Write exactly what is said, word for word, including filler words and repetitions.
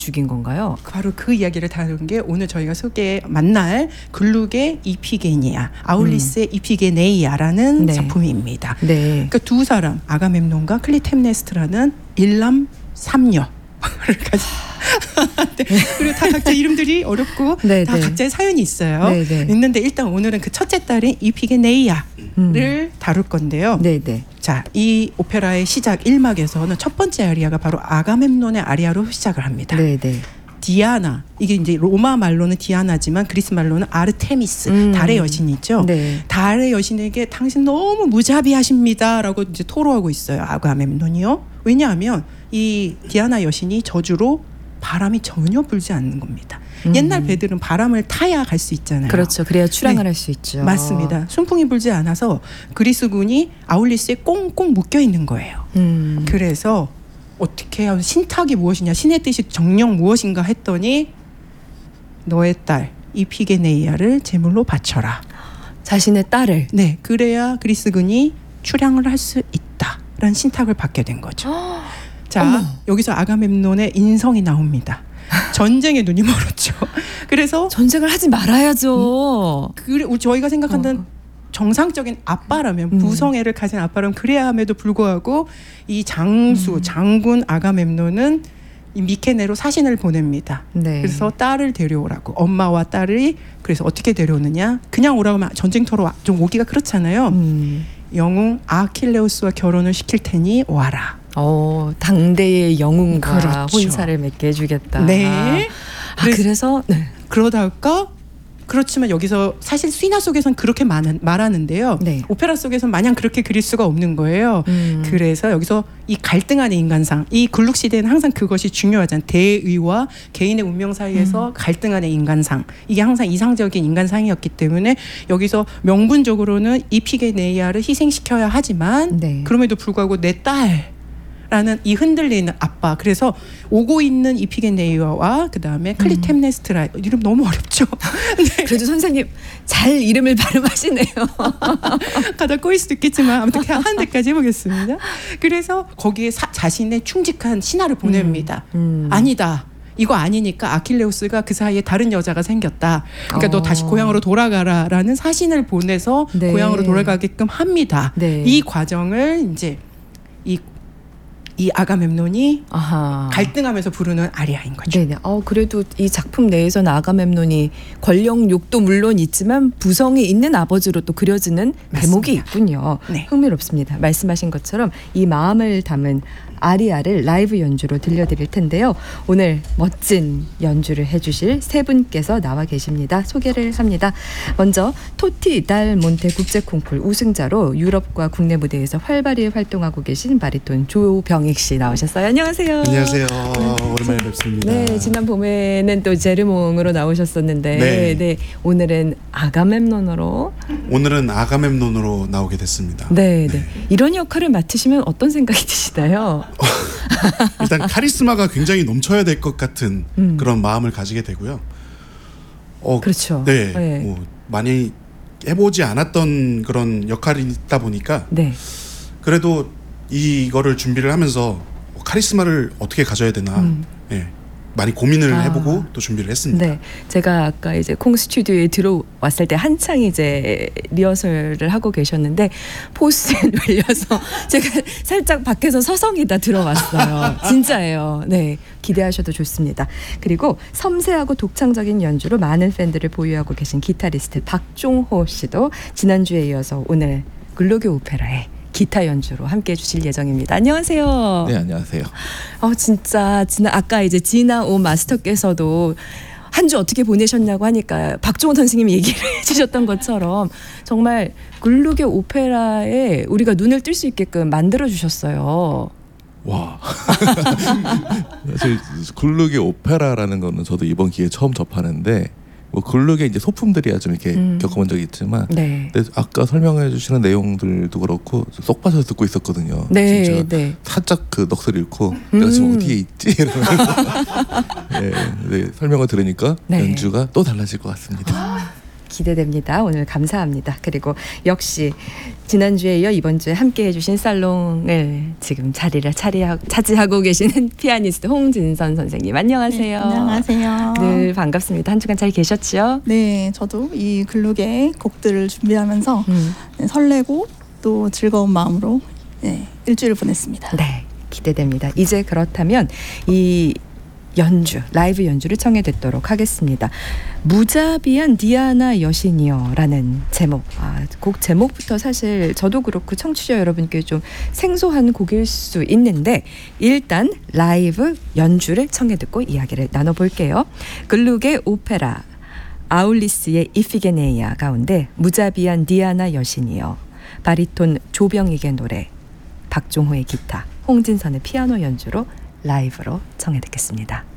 죽인 건가요? 바로 그 이야기를 다룬 게 오늘 저희가 소개 만날 글룩의 이피게니아, 아울리스의 음. 이피게네이아라는 네. 작품입니다. 네. 그러니까 두 사람, 아가멤논과 클리템네스트라는 일남 삼녀를 가진 네. 그리고 다 각자 이름들이 어렵고 네, 다 네. 각자의 사연이 있어요. 네, 네. 있는데 일단 오늘은 그 첫째 딸인 이피게네이아를 음. 다룰 건데요. 네, 네. 자, 이 오페라의 시작 일 막에서는 첫 번째 아리아가 바로 아가멤논의 아리아로 시작을 합니다. 네, 네. 디아나, 이게 이제 로마 말로는 디아나지만 그리스 말로는 아르테미스, 음. 달의 여신이죠. 네. 달의 여신에게 당신 너무 무자비하십니다라고 이제 토로하고 있어요. 아가멤논이요. 왜냐하면 이 디아나 여신이 저주로 바람이 전혀 불지 않는 겁니다. 음. 옛날 배들은 바람을 타야 갈 수 있잖아요. 그렇죠. 그래야 출항을 네. 할 수 있죠. 맞습니다. 순풍이 불지 않아서 그리스군이 아울리스에 꽁꽁 묶여 있는 거예요. 음. 그래서 어떻게 해야 신탁이 무엇이냐, 신의 뜻이 정녕 무엇인가 했더니 너의 딸 이피게네이아를 제물로 바쳐라. 자신의 딸을. 네. 그래야 그리스군이 출항을 할 수 있다라는 신탁을 받게 된 거죠. 자, 어머. 여기서 아가멤논의 인성이 나옵니다. 전쟁에 눈이 멀었죠. 그래서 전쟁을 하지 말아야죠. 음, 그래, 저희가 생각하는 어. 정상적인 아빠라면, 음. 부성애를 가진 아빠라면 그래야 함에도 불구하고 이 장수, 음. 장군 아가멤논은 이 미케네로 사신을 보냅니다. 네. 그래서 딸을 데려오라고. 엄마와 딸이 그래서 어떻게 데려오느냐? 그냥 오라고 하면 전쟁터로 좀 오기가 그렇잖아요. 음. 영웅 아킬레우스와 결혼을 시킬 테니 와라. 어, 당대의 영웅과 그렇죠. 혼사를 맺게 해주겠다. 네. 아, 그래서, 그래서 네. 그러다가 그렇지만 여기서 사실 수이나 속에서는 그렇게 많은, 말하는데요. 네. 오페라 속에서는 마냥 그렇게 그릴 수가 없는 거예요. 음. 그래서 여기서 이 갈등하는 인간상, 이 글룩 시대는 항상 그것이 중요하잖아요. 대의와 개인의 운명 사이에서 음. 갈등하는 인간상, 이게 항상 이상적인 인간상이었기 때문에 여기서 명분적으로는 이피게네이아를 희생시켜야 하지만 네. 그럼에도 불구하고 내 딸 라는 이 흔들리는 아빠. 그래서 오고 있는 이피게네이아와 그 다음에 클리템네스트라. 음. 이름 너무 어렵죠. 네. 그래도 선생님 잘 이름을 발음하시네요. 가다 꼬일 수도 있겠지만 아무튼 한 데까지 해보겠습니다. 그래서 거기에 사, 자신의 충직한 신하를 보냅니다. 음. 음. 아니다. 이거 아니니까 아킬레우스가 그 사이에 다른 여자가 생겼다. 그러니까 어. 너 다시 고향으로 돌아가라라는 사신을 보내서 네. 고향으로 돌아가게끔 합니다. 네. 이 과정을 이제 이 이 아가멤논이 아하. 갈등하면서 부르는 아리아인 거죠. 네네. 어, 그래도 이 작품 내에서는 아가멤논이 권력욕도 물론 있지만 부성이 있는 아버지로 또 그려지는 맞습니다. 대목이 있군요. 네. 흥미롭습니다. 말씀하신 것처럼 이 마음을 담은 아리아를 라이브 연주로 들려드릴 텐데요. 오늘 멋진 연주를 해주실 세 분께서 나와 계십니다. 소개를 합니다. 먼저 토티 달 몬테 국제 콩쿠르 우승자로 유럽과 국내 무대에서 활발히 활동하고 계신 바리톤 조병익 씨 나오셨어요. 안녕하세요. 안녕하세요. 오랜만에 뵙습니다. 네, 지난 봄에는 또 제르몽으로 나오셨었는데 네. 네, 오늘은 아가멤논으로 오늘은 아가멤논으로 나오게 됐습니다. 네, 네. 네. 이런 역할을 맡으시면 어떤 생각이 드시나요? 일단 카리스마가 굉장히 넘쳐야 될 것 같은 음. 그런 마음을 가지게 되고요. 어, 그렇죠. 네, 네. 뭐 많이 해보지 않았던 그런 역할이다 보니까 네. 그래도 이거를 준비를 하면서 카리스마를 어떻게 가져야 되나 음. 네, 많이 고민을 아. 해보고 또 준비를 했습니다. 네, 제가 아까 이제 콩 스튜디오에 들어왔을 때 한창 이제 리허설을 하고 계셨는데 포스에 눌려서 제가 살짝 밖에서 서성이다 들어왔어요. 진짜예요. 네, 기대하셔도 좋습니다. 그리고 섬세하고 독창적인 연주로 많은 팬들을 보유하고 계신 기타리스트 박종호 씨도 지난주에 이어서 오늘 글로교 오페라에 기타 연주로 함께 해주실 예정입니다. 안녕하세요. 네, 안녕하세요. 어, 진짜 지난 아까 이제 지나오 마스터께서도 한 주 어떻게 보내셨냐고 하니까 박종호 선생님이 얘기를 해주셨던 것처럼 정말 글루교 오페라에 우리가 눈을 뜰 수 있게끔 만들어 주셨어요. 와. 사실 글루교 오페라라는 거는 저도 이번 기회에 처음 접하는데. 뭐 글룩의 이제 소품들이야 좀 이렇게 음. 겪어본 적이 있지만, 네. 근데 아까 설명해 주시는 내용들도 그렇고 쏙 빠져서 듣고 있었거든요. 네, 제가 네. 살짝 그 넋을 잃고 음. 내가 지금 어디에 있지? 네, 네, 설명을 들으니까 네. 연주가 또 달라질 것 같습니다. 아, 기대됩니다. 오늘 감사합니다. 그리고 역시 지난주에 이어 이번 주에 함께 해주신 살롱을 지금 자리를 차리하고, 차지하고 계시는 피아니스트 홍진선 선생님 안녕하세요. 네, 안녕하세요. 늘 반갑습니다. 한 주간 잘 계셨죠? 네, 저도 이 글룩의 곡들을 준비하면서 음. 네, 설레고 또 즐거운 마음으로 네, 일주일을 보냈습니다. 네, 기대됩니다. 이제 그렇다면 이 연주, 라이브 연주를 청해 듣도록 하겠습니다. 무자비한 디아나 여신이여라는 제목. 아, 곡 제목부터 사실 저도 그렇고 청취자 여러분께 좀 생소한 곡일 수 있는데 일단 라이브 연주를 청해 듣고 이야기를 나눠볼게요. 글룩의 오페라 아울리스의 이피게네이아 가운데 무자비한 디아나 여신이여, 바리톤 조병익의 노래, 박종호의 기타, 홍진선의 피아노 연주로 라이브로 청해 듣겠습니다.